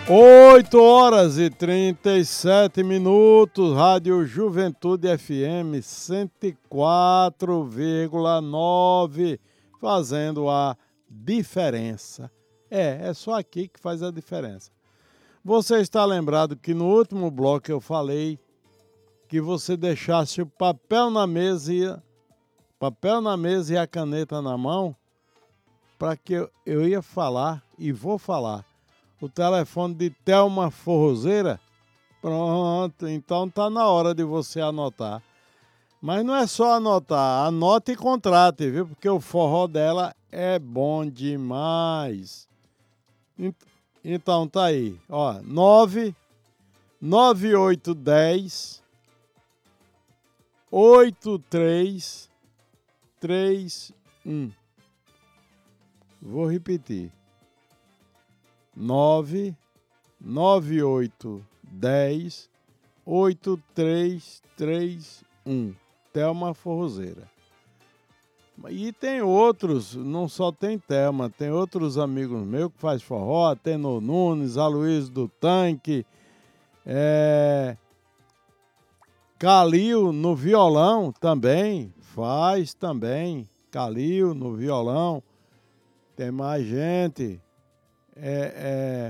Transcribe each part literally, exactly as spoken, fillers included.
oito horas e trinta e sete minutos, Rádio Juventude F M cento e quatro vírgula nove, fazendo a diferença. É, é só aqui que faz a diferença. Você está lembrado que no último bloco eu falei que você deixasse o papel na mesa e, papel na mesa e a caneta na mão, para que eu, eu ia falar e vou falar. O telefone de Thelma Forrozeira, pronto, então tá na hora de você anotar. Mas não é só anotar, anote e contrate, viu? Porque o forró dela é bom demais. Então tá aí, ó, nove nove oito um zero oito três três um. Vou repetir. nove nove oito um zero oito três três um. Thelma Forrozeira. E tem outros, não só tem Thelma, tem outros amigos meus que faz forró, Tenor Nunes, Aloysio do Tanque, é... Calil no violão também, faz também, Calil no violão, tem mais gente. É, é,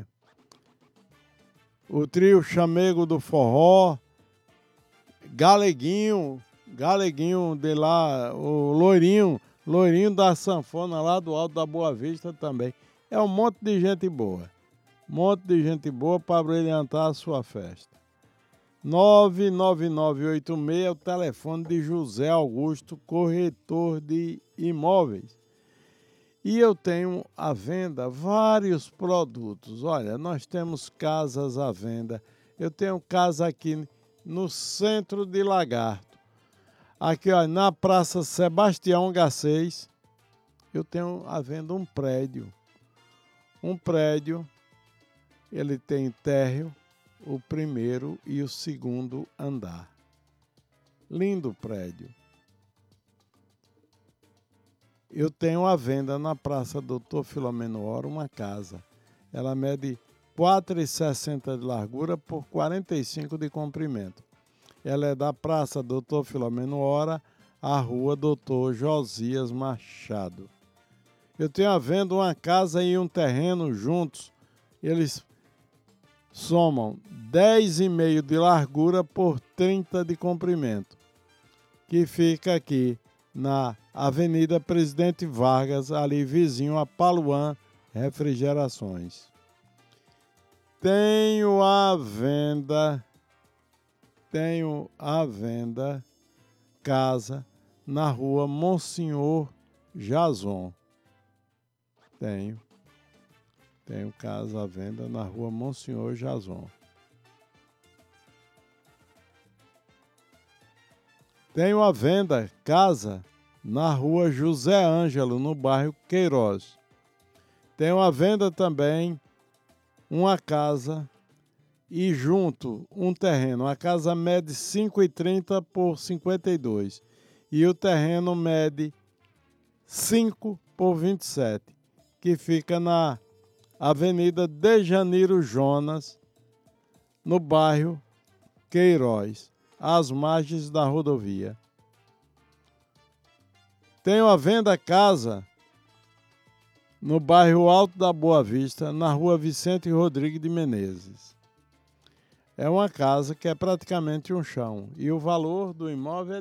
o trio Chamego do Forró, Galeguinho, Galeguinho de lá, o Loirinho, Loirinho da Sanfona lá do Alto da Boa Vista também. É um monte de gente boa, um monte de gente boa para brilhantar a sua festa. nove nove nove oito seis é o telefone de José Augusto, corretor de imóveis. E eu tenho à venda vários produtos. Olha, nós temos casas à venda. Eu tenho casa aqui no centro de Lagarto. Aqui, ó, na Praça Sebastião Garcês, eu tenho à venda um prédio. Um prédio, ele tem térreo, o primeiro e o segundo andar. Lindo prédio. Eu tenho à venda na Praça Doutor Filomeno Oro uma casa. Ela mede quatro metros e sessenta de largura por quarenta e cinco de comprimento. Ela é da Praça Doutor Filomeno Oro, à Rua Doutor Josias Machado. Eu tenho à venda uma casa e um terreno juntos. Eles somam dez vírgula cinco de largura por trinta de comprimento, que fica aqui na Avenida Presidente Vargas, ali vizinho a Paluan Refrigerações. Tenho à venda, tenho à venda casa na Rua Monsenhor Jason. Tenho, tenho casa à venda na Rua Monsenhor Jason. Tenho à venda casa na Rua José Ângelo, no bairro Queiroz. Tenho à venda também uma casa e junto um terreno. A casa mede cinco metros e trinta por cinquenta e dois e o terreno mede cinco por vinte e sete, que fica na Avenida Dejaniro Jonas, no bairro Queiroz, às margens da rodovia. Tenho à venda casa no bairro Alto da Boa Vista, na Rua Vicente Rodrigues de Menezes. É uma casa que é praticamente um chão e o valor do imóvel é